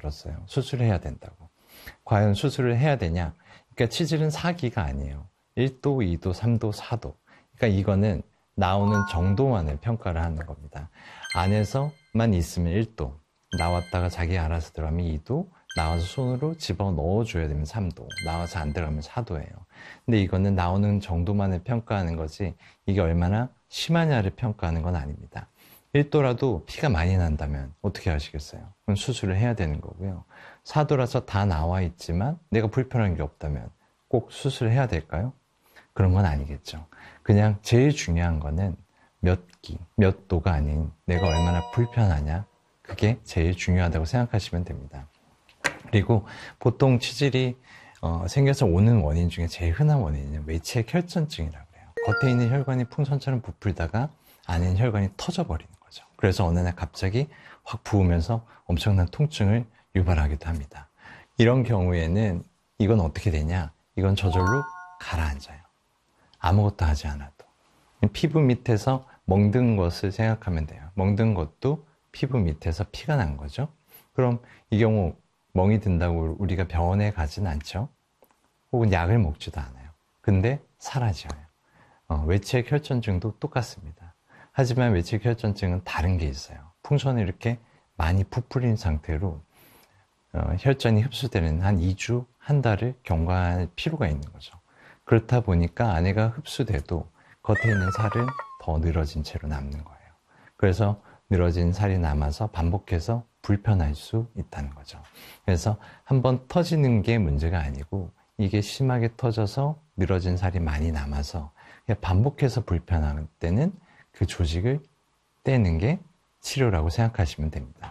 들었어요. 수술을 해야 된다고. 과연 수술을 해야 되냐? 그러니까 치질은 4기가 아니에요. 1도, 2도, 3도, 4도. 그러니까 이거는 나오는 정도만을 평가를 하는 겁니다. 안에서만 있으면 1도, 나왔다가 자기 알아서 들어가면 2도, 나와서 손으로 집어 넣어줘야 되면 3도, 나와서 안 들어가면 4도예요. 근데 이거는 나오는 정도만을 평가하는 거지 이게 얼마나 심하냐를 평가하는 건 아닙니다. 1도라도 피가 많이 난다면 어떻게 하시겠어요? 그럼 수술을 해야 되는 거고요. 4도라서 다 나와 있지만 내가 불편한 게 없다면 꼭 수술을 해야 될까요? 그런 건 아니겠죠. 그냥 제일 중요한 거는 몇 기, 몇 도가 아닌 내가 얼마나 불편하냐, 그게 제일 중요하다고 생각하시면 됩니다. 그리고 보통 치질이 생겨서 오는 원인 중에 제일 흔한 원인은 외치의 혈전증이라고 해요. 겉에 있는 혈관이 풍선처럼 부풀다가 안에 있는 혈관이 터져버리는 거죠. 그래서 어느 날 갑자기 확 부으면서 엄청난 통증을 유발하기도 합니다. 이런 경우에는 이건 어떻게 되냐? 이건 저절로 가라앉아요. 아무것도 하지 않아도. 피부 밑에서 멍든 것을 생각하면 돼요. 멍든 것도 피부 밑에서 피가 난 거죠. 그럼 이 경우 멍이 든다고 우리가 병원에 가진 않죠. 혹은 약을 먹지도 않아요. 근데 사라져요. 외치액 혈전증도 똑같습니다. 하지만 외치액 혈전증은 다른 게 있어요. 풍선이 이렇게 많이 부풀린 상태로 혈전이 흡수되는 한 2주, 한 달을 경과할 필요가 있는 거죠. 그렇다 보니까 안에가 흡수돼도 겉에 있는 살은 더 늘어진 채로 남는 거예요. 그래서 늘어진 살이 남아서 반복해서 불편할 수 있다는 거죠. 그래서 한번 터지는 게 문제가 아니고 이게 심하게 터져서 늘어진 살이 많이 남아서 반복해서 불편할 때는 그 조직을 떼는 게 치료라고 생각하시면 됩니다.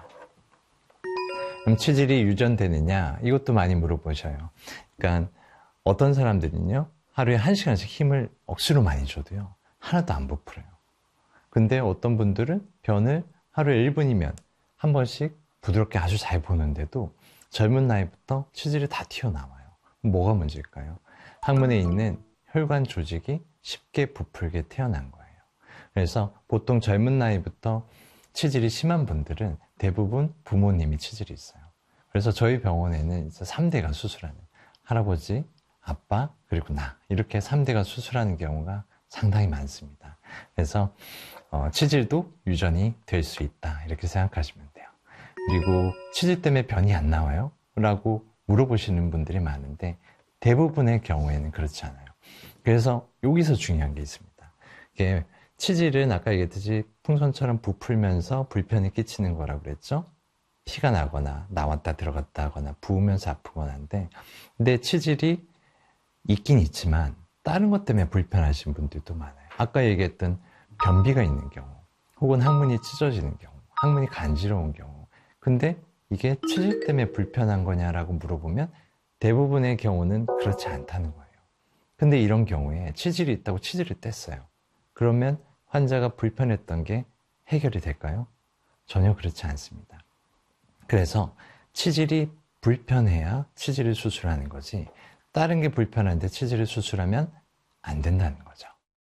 그럼 치질이 유전되느냐? 이것도 많이 물어보셔요. 그러니까 어떤 사람들은요, 하루에 1시간씩 힘을 억지로 많이 줘도요, 하나도 안 부풀어요. 근데 어떤 분들은 변을 하루에 1분이면 한 번씩 부드럽게 아주 잘 보는데도 젊은 나이부터 치질이 다 튀어나와요. 뭐가 문제일까요? 항문에 있는 혈관 조직이 쉽게 부풀게 태어난 거예요. 그래서 보통 젊은 나이부터 치질이 심한 분들은 대부분 부모님이 치질이 있어요. 그래서 저희 병원에는 3대가 수술하는, 할아버지, 아빠, 그리고 나, 이렇게 3대가 수술하는 경우가 상당히 많습니다. 그래서 치질도 유전이 될 수 있다, 이렇게 생각하시면 돼요. 그리고 치질 때문에 변이 안 나와요? 라고 물어보시는 분들이 많은데 대부분의 경우에는 그렇지 않아요. 그래서 여기서 중요한 게 있습니다. 이게 치질은 아까 얘기했듯이 풍선처럼 부풀면서 불편이 끼치는 거라고 그랬죠? 피가 나거나 나왔다 들어갔다 하거나 부으면서 아프거나 한데, 근데 치질이 있긴 있지만 다른 것 때문에 불편하신 분들도 많아요. 아까 얘기했던 변비가 있는 경우, 혹은 항문이 찢어지는 경우, 항문이 간지러운 경우. 근데 이게 치질 때문에 불편한 거냐라고 물어보면 대부분의 경우는 그렇지 않다는 거예요. 근데 이런 경우에 치질이 있다고 치질을 뗐어요. 그러면 환자가 불편했던 게 해결이 될까요? 전혀 그렇지 않습니다. 그래서 치질이 불편해야 치질을 수술하는 거지, 다른 게 불편한데 치질을 수술하면 안 된다는 거죠.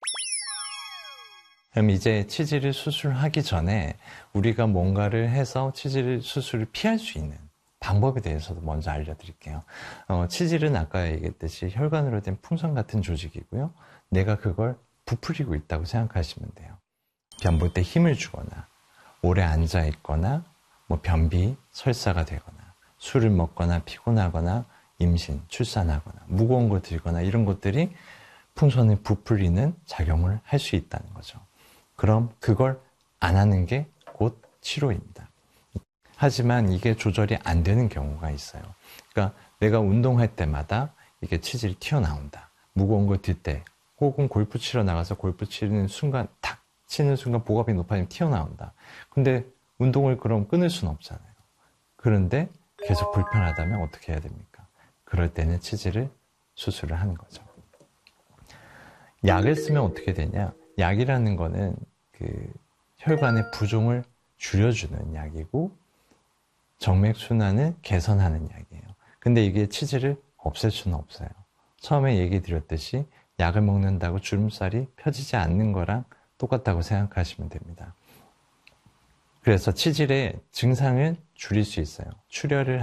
그럼 이제 치질을 수술하기 전에 우리가 뭔가를 해서 치질 수술을 피할 수 있는 방법에 대해서도 먼저 알려드릴게요. 치질은 아까 얘기했듯이 혈관으로 된 풍선 같은 조직이고요. 내가 그걸 부풀리고 있다고 생각하시면 돼요. 변 볼 때 힘을 주거나, 오래 앉아 있거나, 변비, 설사가 되거나, 술을 먹거나 피곤하거나, 임신, 출산하거나, 무거운 걸 들거나 이런 것들이 풍선을 부풀리는 작용을 할 수 있다는 거죠. 그럼 그걸 안 하는 게 곧 치료입니다. 하지만 이게 조절이 안 되는 경우가 있어요. 그러니까 내가 운동할 때마다 이게 치질이 튀어나온다. 무거운 걸 들 때, 혹은 골프 치러 나가서 골프 치는 순간, 탁 치는 순간 복압이 높아지면 튀어나온다. 근데 운동을 그럼 끊을 수는 없잖아요. 그런데 계속 불편하다면 어떻게 해야 됩니까? 그럴 때는 치질을 수술을 하는 거죠. 약을 쓰면 어떻게 되냐? 약이라는 거는 그 혈관의 부종을 줄여주는 약이고 정맥순환을 개선하는 약이에요. 근데 이게 치질을 없앨 수는 없어요. 처음에 얘기 드렸듯이 약을 먹는다고 주름살이 펴지지 않는 거랑 똑같다고 생각하시면 됩니다. 그래서 치질의 증상을 줄일 수 있어요. 출혈을